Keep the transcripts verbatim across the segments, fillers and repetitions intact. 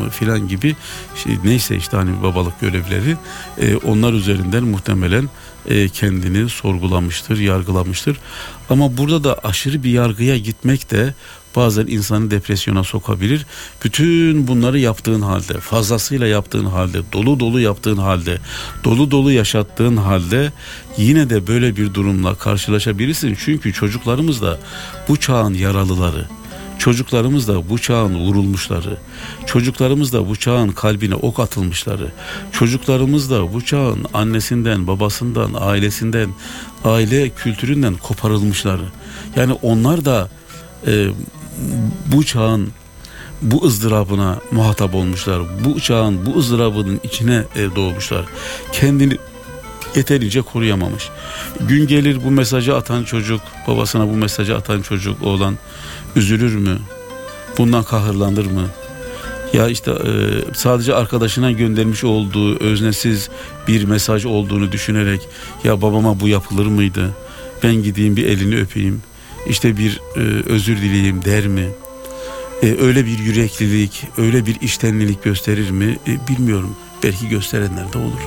mı filan gibi şey, neyse işte hani babalık görevleri e, onlar üzerinden muhtemelen e, kendini sorgulamıştır, yargılamıştır. Ama burada da aşırı bir yargıya gitmek de bazen insanı depresyona sokabilir. Bütün bunları yaptığın halde, fazlasıyla yaptığın halde, dolu dolu yaptığın halde, dolu dolu yaşattığın halde yine de böyle bir durumla karşılaşabilirsin. Çünkü çocuklarımız da bu çağın yaralıları, çocuklarımız da bu çağın vurulmuşları, çocuklarımız da bu çağın kalbine ok atılmışları, çocuklarımız da bu çağın annesinden, babasından, ailesinden, aile kültüründen koparılmışları. Yani onlar da e, bu çağın bu ızdırabına muhatap olmuşlar. Bu çağın bu ızdırabının içine e, doğmuşlar. Kendini yeterince koruyamamış. Gün gelir bu mesajı atan çocuk, babasına bu mesajı atan çocuk oğlan üzülür mü? Bundan kahırlanır mı? Ya işte e, sadece arkadaşına göndermiş olduğu öznesiz bir mesaj olduğunu düşünerek ya babama bu yapılır mıydı? Ben gideyim bir elini öpeyim. İşte bir e, özür dileyeyim der mi? E, öyle bir yüreklilik, öyle bir içtenlilik gösterir mi? E, bilmiyorum. Belki gösterenler de olur.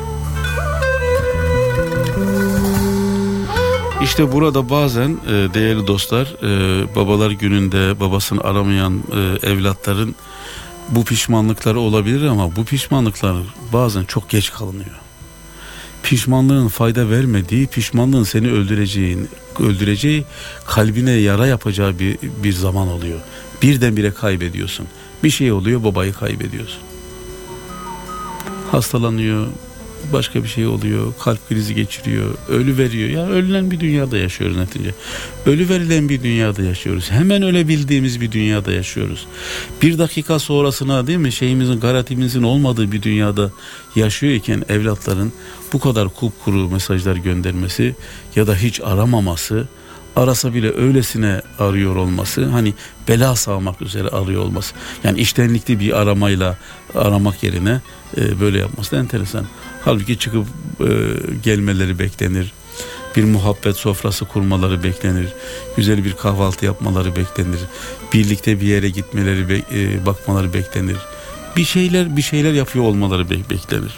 İşte burada bazen e, değerli dostlar, e, babalar gününde babasını aramayan e, evlatların bu pişmanlıkları olabilir ama bu pişmanlıklar bazen çok geç kalınıyor. Pişmanlığın fayda vermediği, pişmanlığın seni öldüreceğin, öldüreceği, kalbine yara yapacağı bir, bir zaman oluyor. Birdenbire kaybediyorsun. Bir şey oluyor, babayı kaybediyorsun. Hastalanıyor, başka bir şey oluyor, kalp krizi geçiriyor, ölü veriyor. Ya ölülen bir dünyada yaşıyoruz neticede. Ölü verilen bir dünyada yaşıyoruz. Hemen ölebildiğimiz bir dünyada yaşıyoruz. Bir dakika sonrasına değil mi şeyimizin, garantimizin olmadığı bir dünyada yaşıyor iken evlatların bu kadar kupkuru mesajlar göndermesi ya da hiç aramaması, arasa bile öylesine arıyor olması, hani bela sağmak üzere arıyor olması. Yani içtenlikli bir aramayla aramak yerine e, böyle yapması da enteresan. Halbuki çıkıp e, gelmeleri beklenir. Bir muhabbet sofrası kurmaları beklenir. Güzel bir kahvaltı yapmaları beklenir. Birlikte bir yere gitmeleri, be, e, bakmaları beklenir. Bir şeyler bir şeyler yapıyor olmaları be, beklenir.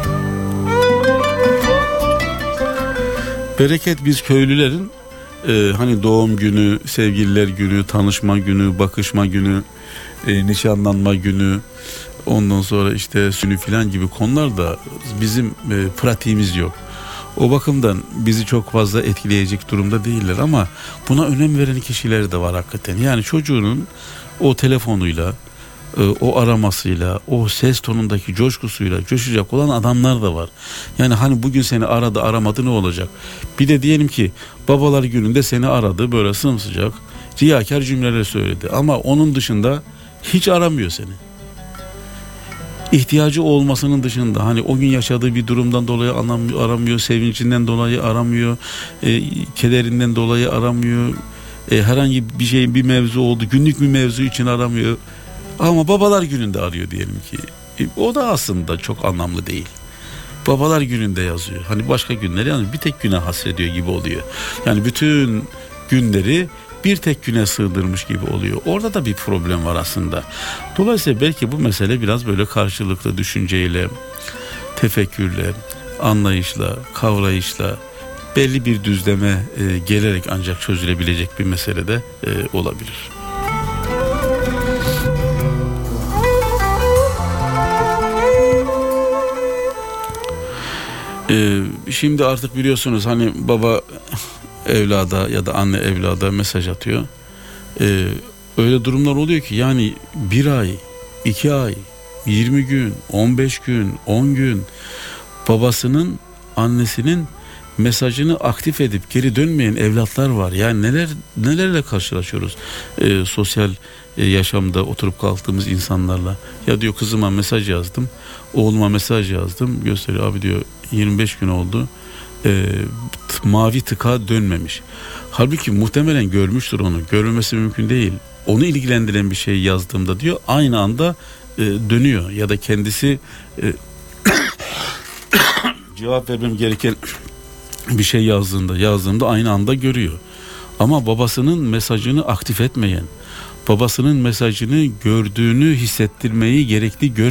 Bereket biz köylülerin Ee, hani doğum günü, sevgililer günü, tanışma günü, bakışma günü, e, nişanlanma günü, ondan sonra işte sünü filan gibi konularda bizim e, pratiğimiz yok. O bakımdan bizi çok fazla etkileyecek durumda değiller ama buna önem veren kişiler de var hakikaten. Yani çocuğunun o telefonuyla, o aramasıyla, o ses tonundaki coşkusuyla coşacak olan adamlar da var. Yani hani bugün seni aradı, aramadı ne olacak? Bir de diyelim ki babalar gününde seni aradı, böyle sımsıcak riyakar cümleler söyledi ama onun dışında hiç aramıyor seni. İhtiyacı olmasının dışında hani o gün yaşadığı bir durumdan dolayı aramıyor, sevincinden dolayı aramıyor, e, kederinden dolayı aramıyor, e, herhangi bir şey, bir mevzu oldu, günlük bir mevzu için aramıyor. Ama babalar gününde arıyor diyelim ki. E, o da aslında çok anlamlı değil. Babalar gününde yazıyor. Hani başka günleri yani bir tek güne hasrediyor gibi oluyor. Yani bütün günleri bir tek güne sığdırmış gibi oluyor. Orada da bir problem var aslında. Dolayısıyla belki bu mesele biraz böyle karşılıklı düşünceyle, tefekkürle, anlayışla, kavrayışla belli bir düzleme e, gelerek ancak çözülebilecek bir mesele de e, olabilir. Ee, şimdi artık biliyorsunuz hani baba evlada ya da anne evlada mesaj atıyor. Ee, öyle durumlar oluyor ki yani bir ay, iki ay, yirmi gün, on beş gün, on gün babasının, annesinin mesajını aktif edip geri dönmeyen evlatlar var. Yani neler nelerle karşılaşıyoruz ee, sosyal e, yaşamda oturup kalktığımız insanlarla. Ya diyor kızıma mesaj yazdım, oğluma mesaj yazdım, gösteriyor abi diyor yirmi beş gün oldu, e, mavi tıka dönmemiş. Halbuki muhtemelen görmüştür onu, görmemesi mümkün değil. Onu ilgilendiren bir şey yazdığımda diyor aynı anda e, dönüyor ya da kendisi e, cevap vermem gereken bir şey yazdığında yazdığımda aynı anda görüyor. Ama babasının mesajını aktif etmeyen, babasının mesajını gördüğünü hissettirmeyi gerekli gör